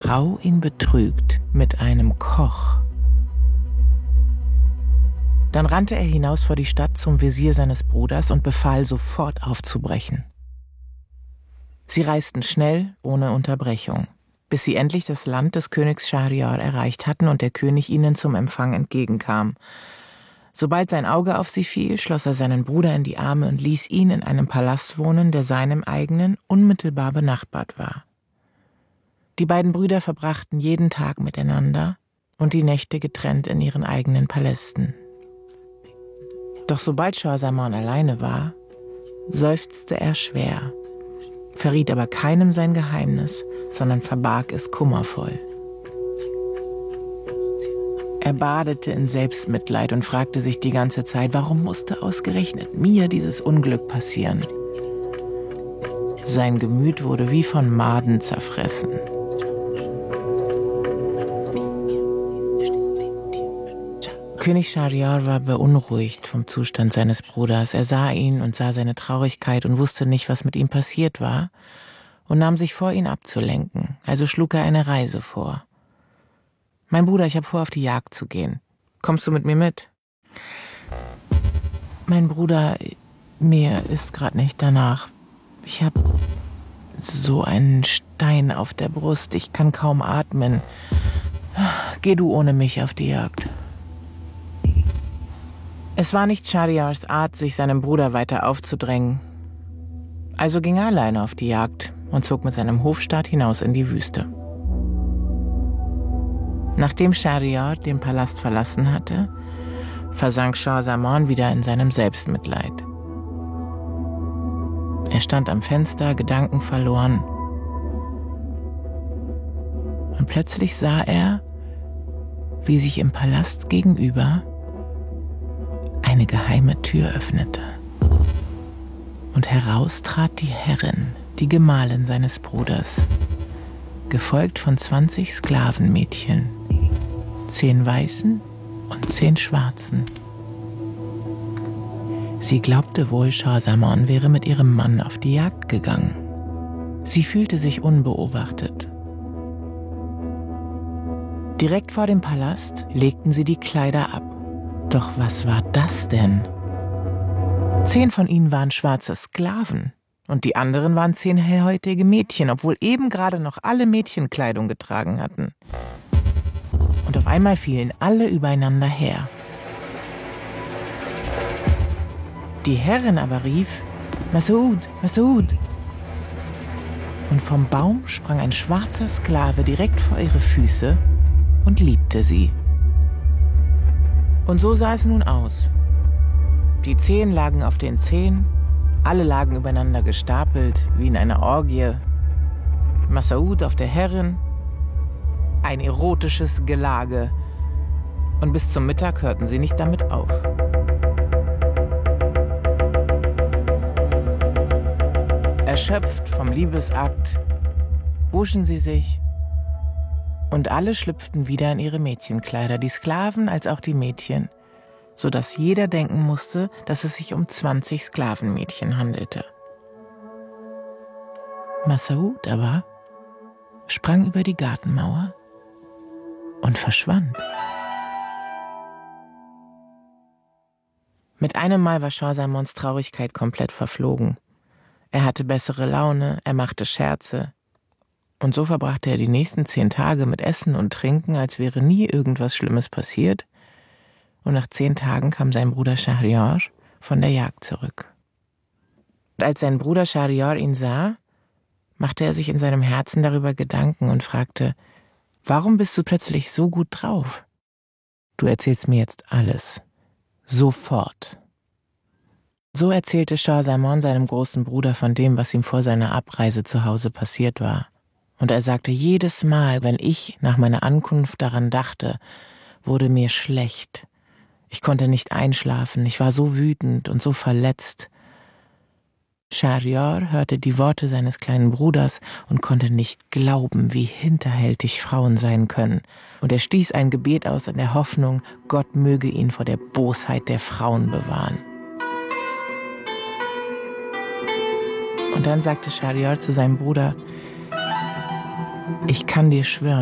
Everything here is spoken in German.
Frau ihn betrügt mit einem Koch. Dann rannte er hinaus vor die Stadt zum Wesir seines Bruders und befahl, sofort aufzubrechen. Sie reisten schnell, ohne Unterbrechung, bis sie endlich das Land des Königs Schahriar erreicht hatten und der König ihnen zum Empfang entgegenkam. Sobald sein Auge auf sie fiel, schloss er seinen Bruder in die Arme und ließ ihn in einem Palast wohnen, der seinem eigenen unmittelbar benachbart war. Die beiden Brüder verbrachten jeden Tag miteinander und die Nächte getrennt in ihren eigenen Palästen. Doch sobald Schah Zaman alleine war, seufzte er schwer, verriet aber keinem sein Geheimnis, sondern verbarg es kummervoll. Er badete in Selbstmitleid und fragte sich die ganze Zeit, warum musste ausgerechnet mir dieses Unglück passieren? Sein Gemüt wurde wie von Maden zerfressen. König Schahriar war beunruhigt vom Zustand seines Bruders. Er sah ihn und sah seine Traurigkeit und wusste nicht, was mit ihm passiert war, und nahm sich vor, ihn abzulenken. Also schlug er eine Reise vor. »Mein Bruder, ich habe vor, auf die Jagd zu gehen. Kommst du mit mir mit?« »Mein Bruder, mir ist gerade nicht danach. Ich habe so einen Stein auf der Brust. Ich kann kaum atmen. Geh du ohne mich auf die Jagd.« Es war nicht Schahriars Art, sich seinem Bruder weiter aufzudrängen. Also ging er alleine auf die Jagd und zog mit seinem Hofstaat hinaus in die Wüste. Nachdem Schahriar den Palast verlassen hatte, versank Schah Zaman wieder in seinem Selbstmitleid. Er stand am Fenster, gedankenverloren. Und plötzlich sah er, wie sich im Palast gegenüber eine geheime Tür öffnete. Und heraus trat die Herrin, die Gemahlin seines Bruders, gefolgt von 20 Sklavenmädchen, 10 Weißen und 10 Schwarzen. Sie glaubte wohl, Schah Zaman wäre mit ihrem Mann auf die Jagd gegangen. Sie fühlte sich unbeobachtet. Direkt vor dem Palast legten sie die Kleider ab. Doch was war das denn? 10 von ihnen waren schwarze Sklaven und die anderen waren 10 hellhäutige Mädchen, obwohl eben gerade noch alle Mädchenkleidung getragen hatten. Und auf einmal fielen alle übereinander her. Die Herrin aber rief: »Mas'ud, Mas'ud!« Und vom Baum sprang ein schwarzer Sklave direkt vor ihre Füße und liebte sie. Und so sah es nun aus. Die 10 lagen auf den 10, alle lagen übereinander gestapelt, wie in einer Orgie. Mas'ud auf der Herrin, ein erotisches Gelage. Und bis zum Mittag hörten sie nicht damit auf. Erschöpft vom Liebesakt wuschen sie sich und alle schlüpften wieder in ihre Mädchenkleider, die Sklaven als auch die Mädchen, sodass jeder denken musste, dass es sich um 20 Sklavenmädchen handelte. Mas'ud aber sprang über die Gartenmauer und verschwand. Mit einem Mal war Schah Zamans Traurigkeit komplett verflogen. Er hatte bessere Laune, er machte Scherze. Und so verbrachte er die nächsten 10 Tage mit Essen und Trinken, als wäre nie irgendwas Schlimmes passiert. Und nach 10 Tagen kam sein Bruder Schahriar von der Jagd zurück. Und als sein Bruder Schahriar ihn sah, machte er sich in seinem Herzen darüber Gedanken und fragte: »Warum bist du plötzlich so gut drauf? Du erzählst mir jetzt alles. Sofort.« So erzählte Schah Zaman seinem großen Bruder von dem, was ihm vor seiner Abreise zu Hause passiert war. Und er sagte: »Jedes Mal, wenn ich nach meiner Ankunft daran dachte, wurde mir schlecht. Ich konnte nicht einschlafen, ich war so wütend und so verletzt.« Schahriar hörte die Worte seines kleinen Bruders und konnte nicht glauben, wie hinterhältig Frauen sein können. Und er stieß ein Gebet aus in der Hoffnung, Gott möge ihn vor der Bosheit der Frauen bewahren. Und dann sagte Schahriar zu seinem Bruder: »Ich kann dir schwören,